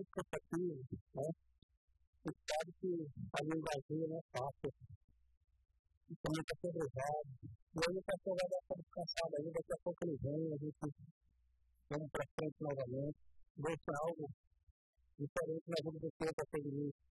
muito cansativo, né? Você sabe que ali no Brasil não é fácil. E também está sobrevado. E aí o pessoal vai dar para descansar daí, daqui a pouco ele vem, a gente vamos para frente novamente. Deixa algo diferente na vida do tempo a todo mundo.